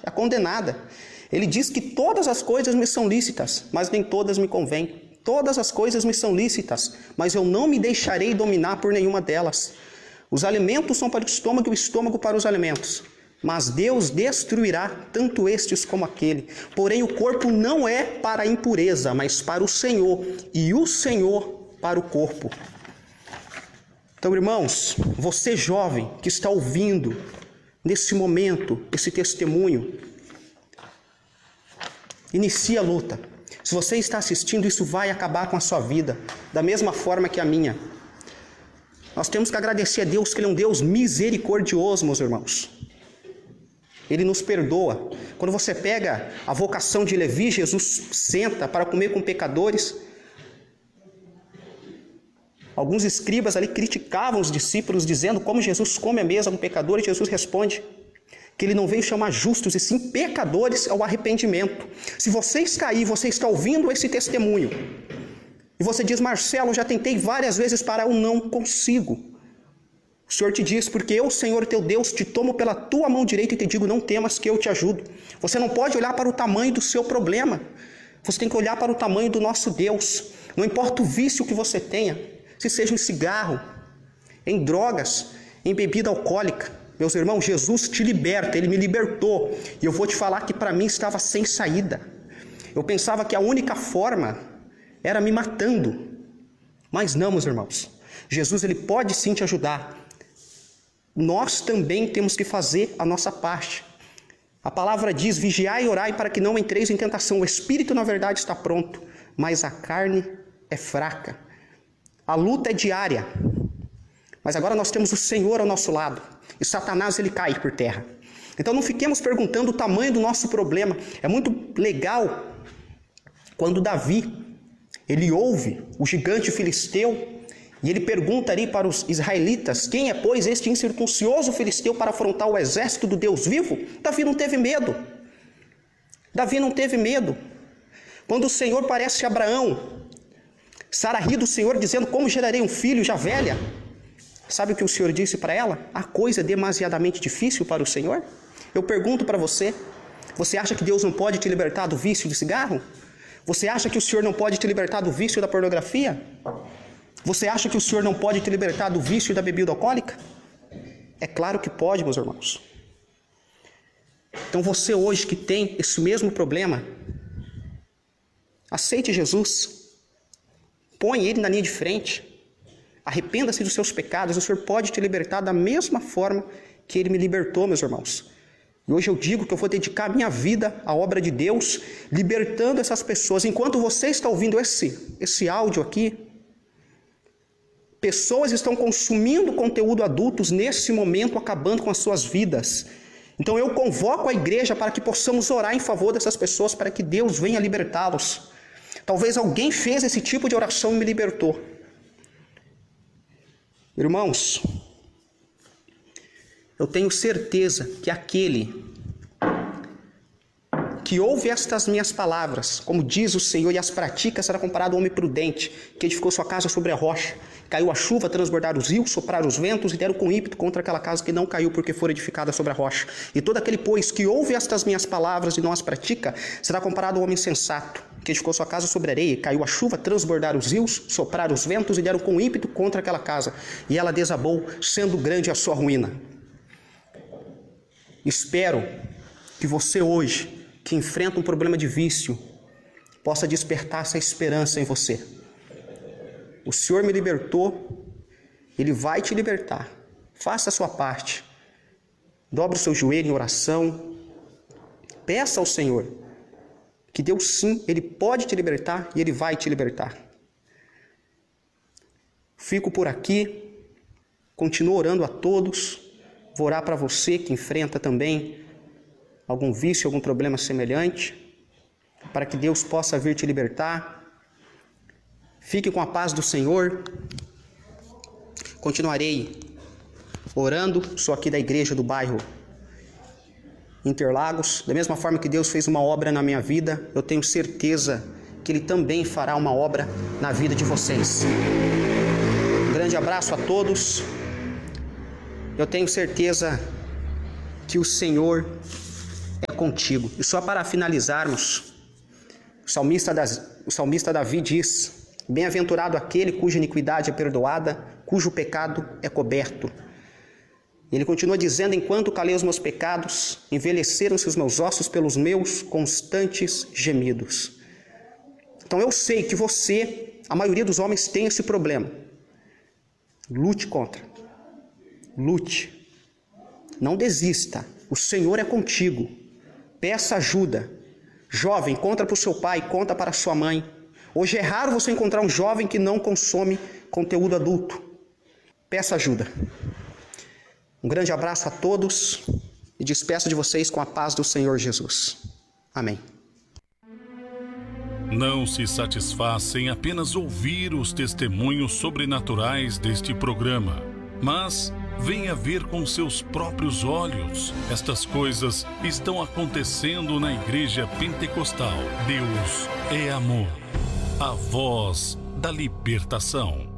a condenada. Ele diz que todas as coisas me são lícitas, mas nem todas me convêm. Todas as coisas me são lícitas, mas eu não me deixarei dominar por nenhuma delas. Os alimentos são para o estômago e o estômago para os alimentos. Mas Deus destruirá tanto estes como aquele. Porém, o corpo não é para a impureza, mas para o Senhor, e o Senhor para o corpo. Então, irmãos, você jovem que está ouvindo nesse momento esse testemunho, inicie a luta. Se você está assistindo, isso vai acabar com a sua vida, da mesma forma que a minha. Nós temos que agradecer a Deus que Ele é um Deus misericordioso, meus irmãos. Ele nos perdoa. Quando você pega a vocação de Levi, Jesus senta para comer com pecadores. Alguns escribas ali criticavam os discípulos, dizendo como Jesus come à mesa com pecadores. Jesus responde que Ele não veio chamar justos, e sim pecadores ao arrependimento. Se vocês caírem, você está ouvindo esse testemunho, e você diz: Marcelo, já tentei várias vezes parar, eu não consigo. O Senhor te diz: porque eu, Senhor teu Deus, te tomo pela tua mão direita e te digo: não temas, que eu te ajudo. Você não pode olhar para o tamanho do seu problema. Você tem que olhar para o tamanho do nosso Deus. Não importa o vício que você tenha, se seja em cigarro, em drogas, em bebida alcoólica. Meus irmãos, Jesus te liberta, Ele me libertou. E eu vou te falar que para mim estava sem saída. Eu pensava que a única forma era me matando. Mas não, meus irmãos. Jesus, Ele pode sim te ajudar. Nós também temos que fazer a nossa parte. A palavra diz: vigiai e orai para que não entreis em tentação. O espírito, na verdade, está pronto, mas a carne é fraca. A luta é diária. Mas agora nós temos o Senhor ao nosso lado. E Satanás, ele cai por terra. Então não fiquemos perguntando o tamanho do nosso problema. É muito legal quando Davi, ele ouve o gigante filisteu, e ele pergunta ali para os israelitas: quem é, pois, este incircuncioso filisteu para afrontar o exército do Deus vivo? Davi não teve medo. Davi não teve medo. Quando o Senhor parece a Abraão, Sara ri do Senhor dizendo: como gerarei um filho já velha? Sabe o que o Senhor disse para ela? A coisa é demasiadamente difícil para o Senhor? Eu pergunto para você: você acha que Deus não pode te libertar do vício de cigarro? Você acha que o Senhor não pode te libertar do vício da pornografia? Você acha que o Senhor não pode te libertar do vício da bebida alcoólica? É claro que pode, meus irmãos. Então você hoje que tem esse mesmo problema, aceite Jesus. Põe Ele na linha de frente. Arrependa-se dos seus pecados. O Senhor pode te libertar da mesma forma que Ele me libertou, meus irmãos. E hoje eu digo que eu vou dedicar minha vida à obra de Deus, libertando essas pessoas. Enquanto você está ouvindo esse áudio aqui, pessoas estão consumindo conteúdo adultos nesse momento, acabando com as suas vidas. Então eu convoco a igreja para que possamos orar em favor dessas pessoas, para que Deus venha libertá-los. Talvez alguém fez esse tipo de oração e me libertou. Irmãos, eu tenho certeza que aquele que ouve estas minhas palavras, como diz o Senhor, e as pratica, será comparado ao homem prudente, que edificou sua casa sobre a rocha. Caiu a chuva, transbordaram os rios, sopraram os ventos e deram com ímpeto contra aquela casa que não caiu, porque fora edificada sobre a rocha. E todo aquele, pois, que ouve estas minhas palavras e não as pratica, será comparado ao homem sensato, que edificou sua casa sobre a areia. Caiu a chuva, transbordaram os rios, sopraram os ventos e deram com ímpeto contra aquela casa. E ela desabou, sendo grande a sua ruína. Espero que você hoje, que enfrenta um problema de vício, possa despertar essa esperança em você. O Senhor me libertou, Ele vai te libertar. Faça a sua parte. Dobre o seu joelho em oração. Peça ao Senhor que Deus sim, Ele pode te libertar e Ele vai te libertar. Fico por aqui. Continuo orando a todos. Vou orar para você que enfrenta também algum vício, algum problema semelhante, para que Deus possa vir te libertar. Fique com a paz do Senhor. Continuarei orando. Sou aqui da igreja do bairro Interlagos. Da mesma forma que Deus fez uma obra na minha vida, eu tenho certeza que Ele também fará uma obra na vida de vocês. Um grande abraço a todos. Eu tenho certeza que o Senhor é contigo. E só para finalizarmos, o salmista Davi diz: bem-aventurado aquele cuja iniquidade é perdoada, cujo pecado é coberto. Ele continua dizendo: enquanto calei os meus pecados, envelheceram-se os meus ossos pelos meus constantes gemidos. Então eu sei que você, a maioria dos homens, tem esse problema. Lute contra. Lute. Não desista. O Senhor é contigo. Peça ajuda. Jovem, conta para o seu pai, conta para a sua mãe. Hoje é raro você encontrar um jovem que não consome conteúdo adulto. Peça ajuda. Um grande abraço a todos e despeço de vocês com a paz do Senhor Jesus. Amém. Não se satisfaça em apenas ouvir os testemunhos sobrenaturais deste programa, mas venha ver com seus próprios olhos. Estas coisas estão acontecendo na Igreja Pentecostal. Deus é amor, a voz da libertação.